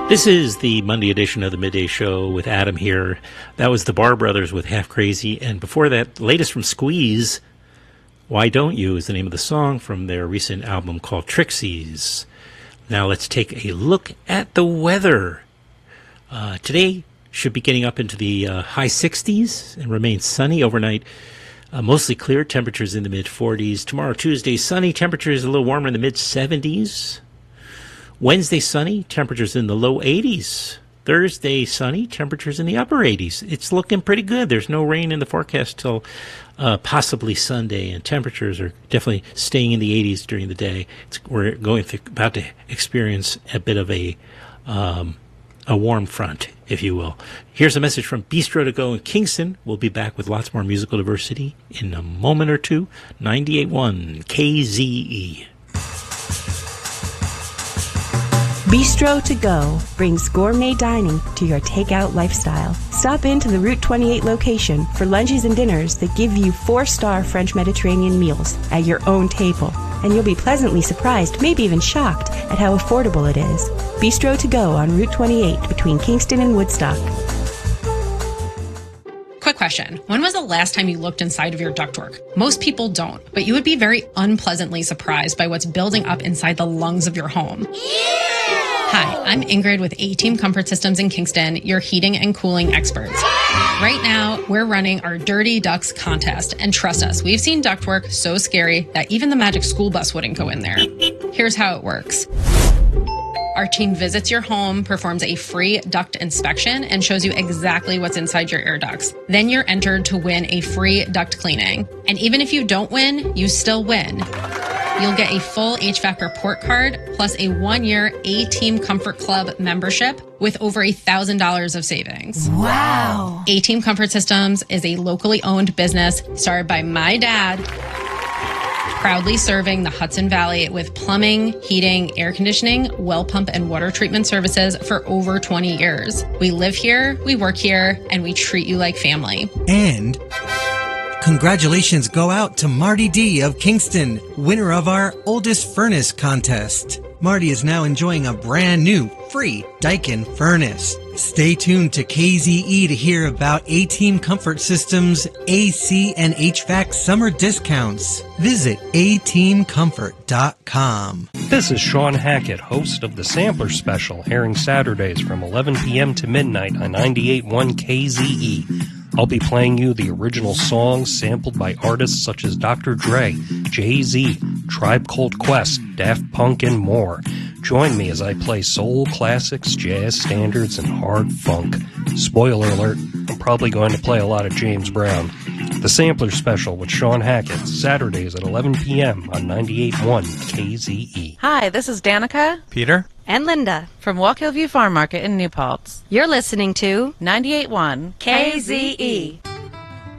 This is the Monday edition of the Midday Show with Adam here. That was the Bar Brothers with Half Crazy. And before that, latest from Squeeze, Why Don't You is the name of the song from their recent album called Trixies. Now let's take a look at the weather. Today should be getting up into the high 60s and remain sunny overnight. Mostly clear, temperatures in the mid-40s. Tomorrow, Tuesday, sunny, temperatures a little warmer in the mid-70s. Wednesday, sunny, temperatures in the low 80s. Thursday, sunny, temperatures in the upper 80s. It's looking pretty good. There's no rain in the forecast till possibly Sunday, and temperatures are definitely staying in the 80s during the day. We're about to experience a bit of a warm front, if you will. Here's a message from Bistro to Go in Kingston. We'll be back with lots more musical diversity in a moment or two. 98.1 KZE. Bistro to Go brings gourmet dining to your takeout lifestyle. Stop into the Route 28 location for lunches and dinners that give you 4-star French Mediterranean meals at your own table. And you'll be pleasantly surprised, maybe even shocked, at how affordable it is. Bistro to Go on Route 28 between Kingston and Woodstock. Quick question. When was the last time you looked inside of your ductwork? Most people don't, but you would be very unpleasantly surprised by what's building up inside the lungs of your home. Hi, I'm Ingrid with A-Team Comfort Systems in Kingston, your heating and cooling experts. Right now, we're running our Dirty Ducts contest, and trust us, we've seen ductwork so scary that even the magic school bus wouldn't go in there. Here's how it works. Our team visits your home, performs a free duct inspection, and shows you exactly what's inside your air ducts. Then you're entered to win a free duct cleaning. And even if you don't win, you still win. You'll get a full HVAC report card, plus a 1-year A-Team Comfort Club membership with over $1,000 of savings. Wow! A-Team Comfort Systems is a locally owned business started by my dad, proudly serving the Hudson Valley with plumbing, heating, air conditioning, well pump, and water treatment services for over 20 years. We live here, we work here, and we treat you like family. And congratulations go out to Marty D. of Kingston, winner of our Oldest Furnace contest. Marty is now enjoying a brand new free Daikin furnace. Stay tuned to KZE to hear about A-Team Comfort Systems AC and HVAC summer discounts. Visit ateamcomfort.com. This is Sean Hackett, host of the Sampler Special, airing Saturdays from 11 p.m. to midnight on 98.1 KZE. I'll be playing you the original songs sampled by artists such as Dr. Dre, Jay-Z, Tribe Called Quest, Daft Punk, and more. Join me as I play soul classics, jazz standards, and hard funk. Spoiler alert, I'm probably going to play a lot of James Brown. The Sampler Special with Sean Hackett, Saturdays at 11 p.m. on 98.1 KZE. Hi, this is Danica, Peter, and Linda from Walk Hill View Farm Market in New Paltz. You're listening to 98.1 KZE.